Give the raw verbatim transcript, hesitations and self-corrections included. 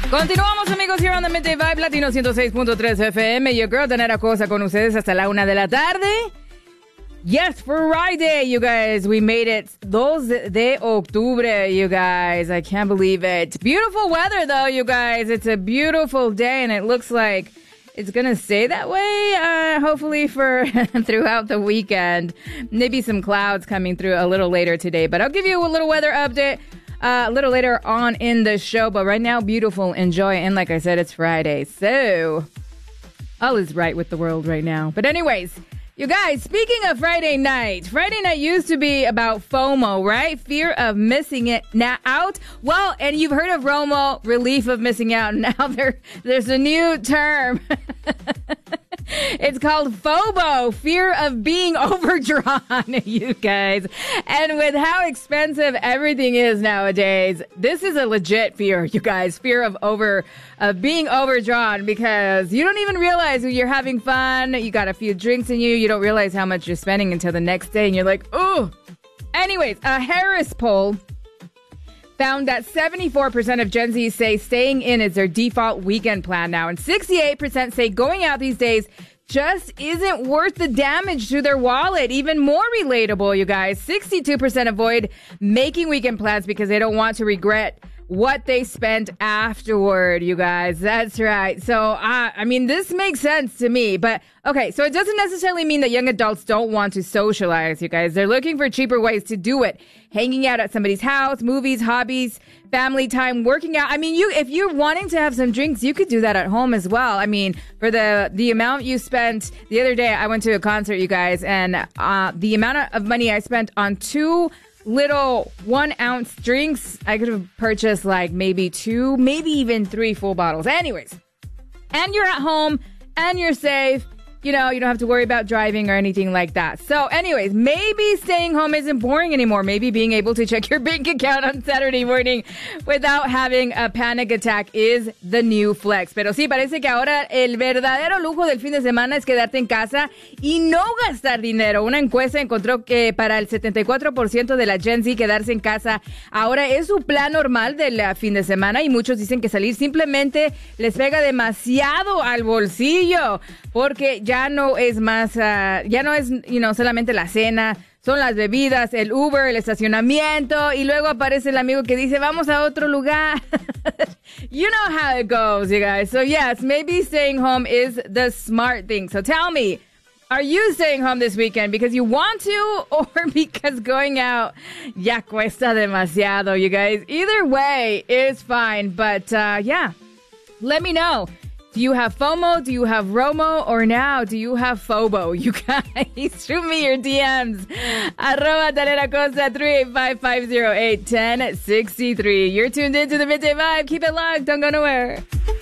Continuamos, amigos, here on the Midday Vibe, Latino ciento seis punto tres F M. Your girl, Danera Cosa, con ustedes hasta la una de la tarde. Yes, Friday, you guys. We made it. dos de octubre, you guys. I can't believe it. Beautiful weather, though, you guys. It's a beautiful day, and it looks like it's going to stay that way, uh, hopefully, for throughout the weekend. Maybe some clouds coming through a little later today, but I'll give you a little weather update uh, a little later on in the show. But right now, beautiful, enjoy. And like I said, it's Friday, so all is right with the world right now. But anyways, you guys, speaking of Friday night, Friday night used to be about FOMO, right? Fear of missing it now out. Well, and you've heard of ROMO, relief of missing out. Now there, there's a new term. It's called FOBO, fear of being overdrawn, you guys. And with how expensive everything is nowadays, this is a legit fear, you guys. Fear of over of being overdrawn, because you don't even realize when you're having fun. You got a few drinks in you. You don't realize how much you're spending until the next day, and you're like, ooh. Anyways, a Harris poll found that seventy-four percent of Gen Z say staying in is their default weekend plan now. And sixty-eight percent say going out these days just isn't worth the damage to their wallet. Even more relatable, you guys. sixty-two percent avoid making weekend plans because they don't want to regret what they spent afterward, you guys. That's right. So, uh, I mean, this makes sense to me. But, okay, so it doesn't necessarily mean that young adults don't want to socialize, you guys. They're looking for cheaper ways to do it. Hanging out at somebody's house, movies, hobbies, family time, working out. I mean, you if you're wanting to have some drinks, you could do that at home as well. I mean, for the, the amount you spent the other day, I went to a concert, you guys, and uh, the amount of money I spent on two little one ounce drinks, I could have purchased like maybe two, maybe even three full bottles. Anyways, and you're at home and you're safe. You know, you don't have to worry about driving or anything like that. So anyways, maybe staying home isn't boring anymore. Maybe being able to check your bank account on Saturday morning without having a panic attack is the new flex. Pero sí, parece que ahora el verdadero lujo del fin de semana es quedarte en casa y no gastar dinero. Una encuesta encontró que para el setenta y cuatro por ciento de la Gen Z quedarse en casa ahora es su plan normal del fin de semana, y muchos dicen que salir simplemente les pega demasiado al bolsillo porque ya Ya no es más, uh, ya no es, you know, solamente la cena, son las bebidas, el Uber, el estacionamiento, y luego aparece el amigo que dice, vamos a otro lugar. You know how it goes, you guys. So yes, maybe staying home is the smart thing. So tell me, are you staying home this weekend because you want to, or because going out ya cuesta demasiado, you guys? Either way is fine, but uh, yeah, let me know. Do you have FOMO? Do you have ROMO? Or now, do you have FOBO? You guys, shoot me your D Ms. Arroba Danera Cosa, three eight five, five oh eight, one oh six three. You're tuned into the Midday Vibe. Keep it locked. Don't go nowhere.